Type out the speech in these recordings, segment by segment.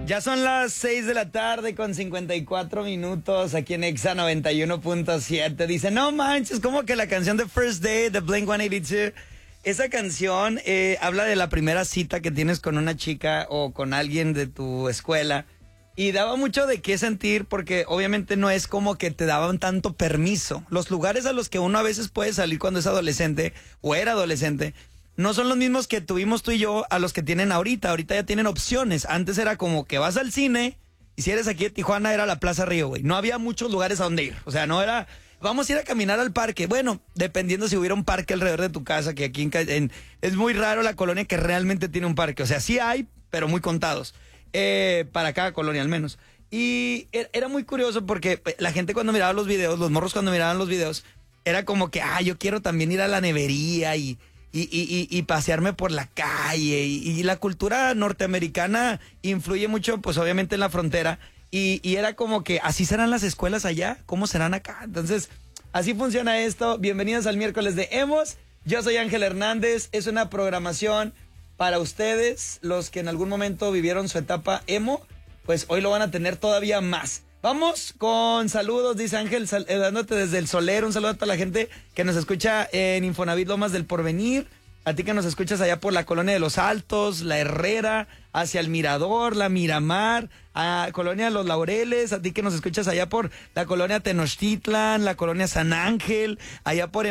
Ya son las 6 de la tarde con 54 minutos aquí en Exa 91.7. Dice, no manches, como que la canción de First Day de Blink-182, esa canción habla de la primera cita que tienes con una chica o con alguien de tu escuela. Y daba mucho de qué sentir porque obviamente no es como que te daban tanto permiso. Los lugares a los que uno a veces puede salir cuando es adolescente o era adolescente no son los mismos que tuvimos tú y yo a los que tienen ahorita. Ahorita ya tienen opciones. Antes era como que vas al cine y si eres aquí de Tijuana era la Plaza Río, güey. No había muchos lugares a donde ir. O sea, no era, vamos a ir a caminar al parque. Bueno, dependiendo si hubiera un parque alrededor de tu casa, que aquí es muy raro la colonia que realmente tiene un parque. O sea, sí hay, pero muy contados. Para cada colonia al menos. Y era muy curioso porque la gente cuando miraba los videos, los morros cuando miraban los videos, era como que, yo quiero también ir a la nevería y pasearme por la calle. Y la cultura norteamericana influye mucho, pues obviamente en la frontera. Y era como que, ¿así serán las escuelas allá? ¿Cómo serán acá? Entonces, así funciona esto. Bienvenidos al miércoles de Emos. Yo soy Ángel Hernández. Es una programación para ustedes, los que en algún momento vivieron su etapa emo, pues hoy lo van a tener todavía más. Vamos con saludos, dice Ángel, dándote desde el Soler, un saludo a toda la gente que nos escucha en Infonavit Lomas del Porvenir, a ti que nos escuchas allá por la Colonia de los Altos, la Herrera, hacia el Mirador, la Miramar, a Colonia de los Laureles, a ti que nos escuchas allá por la Colonia Tenochtitlan, la Colonia San Ángel, allá por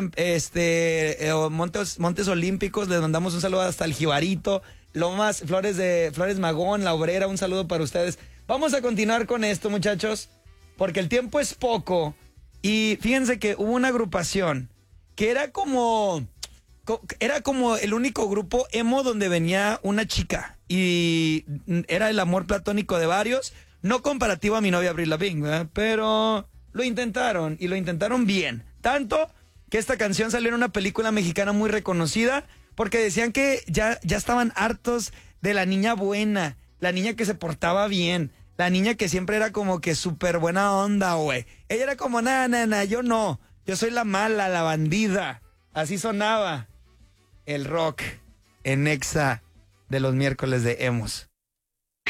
Montes Olímpicos, les mandamos un saludo hasta el Jibarito, Lomas, Flores Magón, La Obrera, un saludo para ustedes. Vamos a continuar con esto, muchachos, porque el tiempo es poco y fíjense que hubo una agrupación que era como el único grupo emo donde venía una chica y era el amor platónico de varios, no comparativo a mi novia Avril Lavigne, ¿verdad? Pero lo intentaron y lo intentaron bien, tanto que esta canción salió en una película mexicana muy reconocida porque decían que ya estaban hartos de la niña buena, la niña que se portaba bien, la niña que siempre era como que súper buena onda, güey. Ella era como, nada, yo no, yo soy la mala, la bandida. Así sonaba el rock en Exa de los miércoles de Emos.